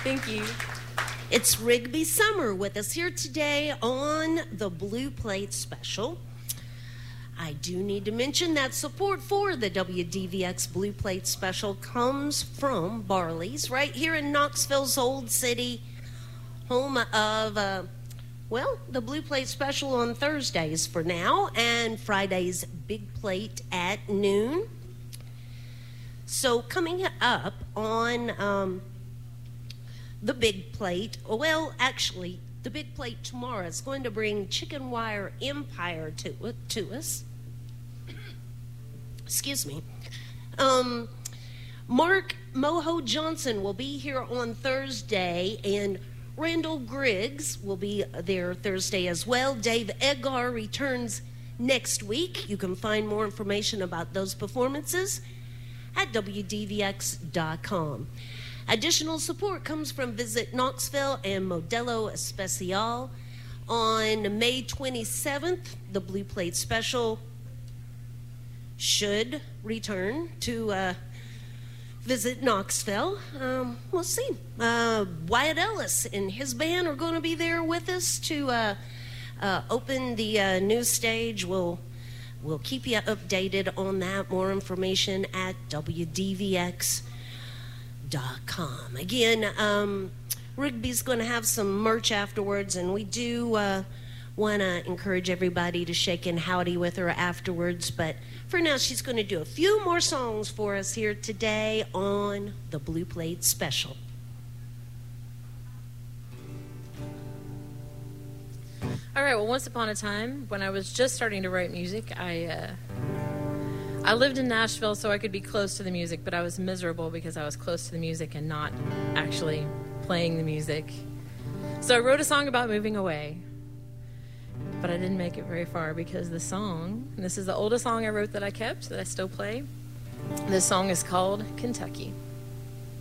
Thank you. It's Rigby Summer with us here today on the Blue Plate Special. I do need to mention that support for the WDVX Blue Plate Special comes from Barley's right here in Knoxville's Old City, home of, the Blue Plate Special on Thursdays for now, and Friday's Big Plate at noon. So coming up on the Big Plate, actually, the Big Plate tomorrow is going to bring Chicken Wire Empire to us. Excuse me. Mark Moho Johnson will be here on Thursday, and Randall Griggs will be there Thursday as well. Dave Edgar returns next week. You can find more information about those performances at WDVX.com. Additional support comes from Visit Knoxville and Modelo Especial. On May 27th, the Blue Plate Special should return to Visit Knoxville. We'll see. Wyatt Ellis and his band are going to be there with us to open the new stage. We'll keep you updated on that. More information at WDVX.com. Again, Rigby's going to have some merch afterwards, and we do want to encourage everybody to shake and howdy with her afterwards. But for now, she's going to do a few more songs for us here today on the Blue Plate Special. All right, well, once upon a time, when I was just starting to write music, I lived in Nashville so I could be close to the music, but I was miserable because I was close to the music and not actually playing the music. So I wrote a song about moving away, but I didn't make it very far because the song, and this is the oldest song I wrote that I kept, that I still play, this song is called Kentucky.